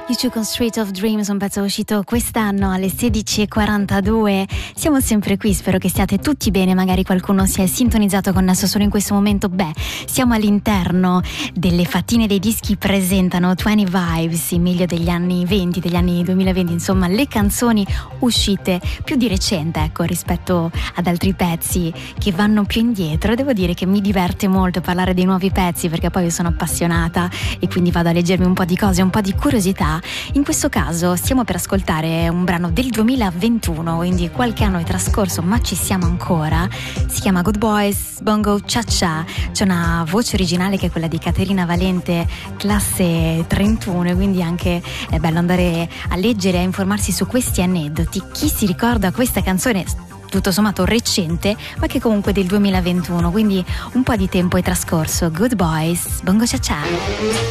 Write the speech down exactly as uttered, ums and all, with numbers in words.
You Took on Street of Dreams, un pezzo uscito quest'anno alle sedici e quarantadue. Siamo sempre qui, spero che stiate tutti bene. Magari qualcuno si è sintonizzato con Nesso solo in questo momento. Beh, siamo all'interno delle fattine dei dischi, presentano venti Vibes, il meglio degli anni venti, degli anni duemilaventi, insomma le canzoni uscite più di recente, ecco, rispetto ad altri pezzi che vanno più indietro. Devo dire che mi diverte molto parlare dei nuovi pezzi, perché poi io sono appassionata e quindi vado a leggermi un po' di cose, un po' di curiosità. In questo caso stiamo per ascoltare un brano del duemilaventuno, quindi qualche anno è trascorso ma ci siamo ancora. Si chiama Good Boys Bongo Cha Cha. C'è una voce originale che è quella di Caterina Valente, classe trentuno, quindi anche è bello andare a leggere e a informarsi su questi aneddoti. Chi si ricorda questa canzone tutto sommato recente, ma che comunque è del duemilaventuno, quindi un po' di tempo è trascorso. Good Boys Bongo Cha Cha.